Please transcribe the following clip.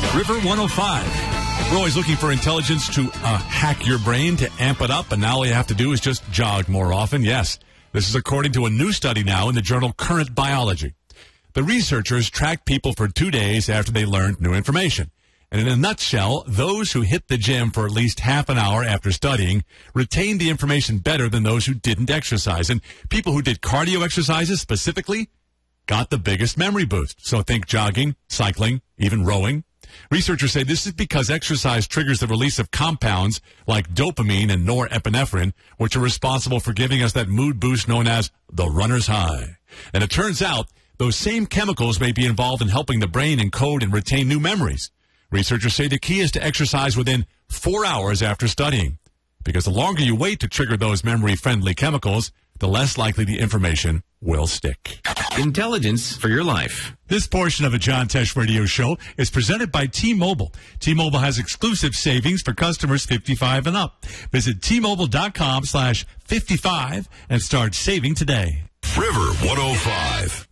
River 105. We're always looking for intelligence to hack your brain, to amp it up, and now all you have to do is just jog more often. Yes, this is according to a new study now in the journal Current Biology. The researchers tracked people for 2 days after they learned new information. And in a nutshell, those who hit the gym for at least half an hour after studying retained the information better than those who didn't exercise. And people who did cardio exercises specifically got the biggest memory boost. So think jogging, cycling, even rowing. Researchers say this is because exercise triggers the release of compounds like dopamine and norepinephrine, which are responsible for giving us that mood boost known as the runner's high. And it turns out those same chemicals may be involved in helping the brain encode and retain new memories. Researchers say the key is to exercise within 4 hours after studying, because the longer you wait to trigger those memory-friendly chemicals, the less likely the information will stick. Intelligence for your life. This portion of a John Tesh Radio Show is presented by T-Mobile. T-Mobile has exclusive savings for customers 55 and up. Visit T-Mobile.com/55 and start saving today. River 105.